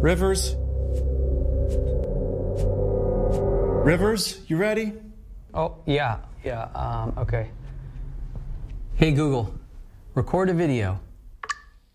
Rivers? Rivers, you ready? Oh, yeah, okay. Hey, Google, record a video.